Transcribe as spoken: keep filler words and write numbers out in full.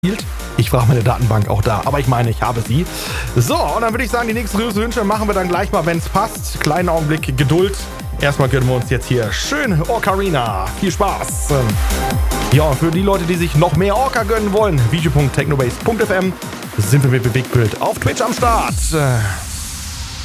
Ich brauche meine Datenbank auch da, aber ich meine, ich habe sie. So, und dann würde ich sagen, die nächsten Wünsche machen wir dann gleich mal, wenn es passt. Kleinen Augenblick Geduld. Erstmal gönnen wir uns jetzt hier schön Ocarina. Viel Spaß. Ja, und für die Leute, die sich noch mehr Orca gönnen wollen, video punkt technobase punkt f m sind wir mit Bewegtbild auf Twitch am Start.